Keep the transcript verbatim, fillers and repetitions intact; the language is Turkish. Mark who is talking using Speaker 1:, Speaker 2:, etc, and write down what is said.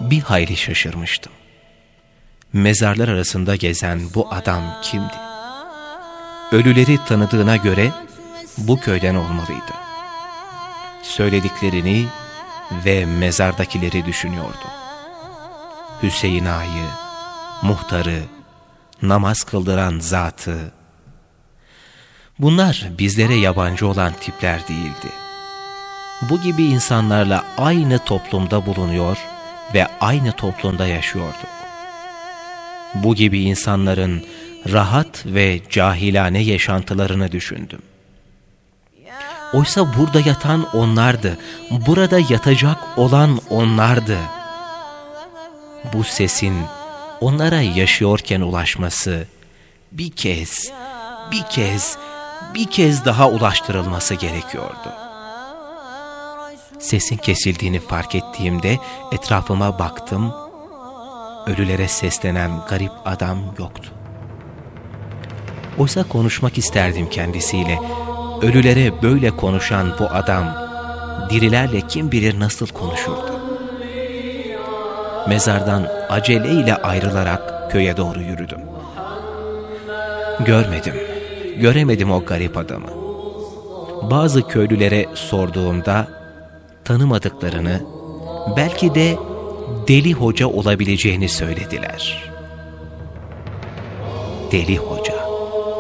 Speaker 1: bir hayli şaşırmıştım. Mezarlar arasında gezen bu adam kimdi? Ölüleri tanıdığına göre bu köyden olmalıydı. Söylediklerini ve mezardakileri düşünüyordu. Hüseyin Ağa'yı, muhtarı, namaz kıldıran zatı. Bunlar bizlere yabancı olan tipler değildi. Bu gibi insanlarla aynı toplumda bulunuyor ve aynı toplumda yaşıyorduk. Bu gibi insanların rahat ve cahilane yaşantılarını düşündüm. Oysa burada yatan onlardı, burada yatacak olan onlardı. Bu sesin onlara yaşıyorken ulaşması, bir kez, bir kez, bir kez daha ulaştırılması gerekiyordu. Sesin kesildiğini fark ettiğimde etrafıma baktım, ölülere seslenen garip adam yoktu. Oysa konuşmak isterdim kendisiyle. Ölülere böyle konuşan bu adam, dirilerle kim bilir nasıl konuşurdu. Mezardan aceleyle ayrılarak köye doğru yürüdüm. Görmedim, göremedim o garip adamı. Bazı köylülere sorduğumda tanımadıklarını, belki de deli hoca olabileceğini söylediler. Deli hoca.